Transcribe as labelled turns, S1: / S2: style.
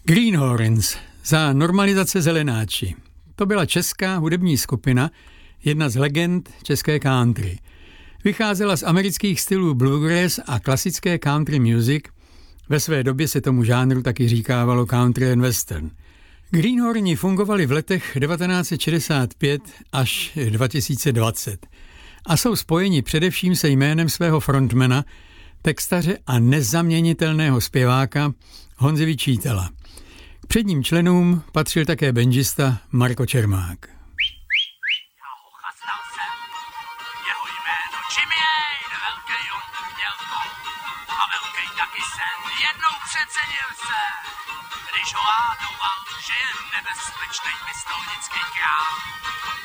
S1: Greenhorns za normalizace zelenáči. To byla česká hudební skupina, jedna z legend české country. Vycházela z amerických stylů bluegrass a klasické country music. Ve své době se tomu žánru taky říkávalo country and western. Greenhorni fungovali v letech 1965 až 2020 a jsou spojeni především se jménem svého frontmana, textaře a nezaměnitelného zpěváka Honzy Vyčítala. K předním členům patřil také banjista Marko Čermák.
S2: Já ho chastal jsem, jeho jméno Jimmy, velký on měl a velký taky sen, jednou přecenil se, když ho ládoval, že je nebezpečný pistolnický král.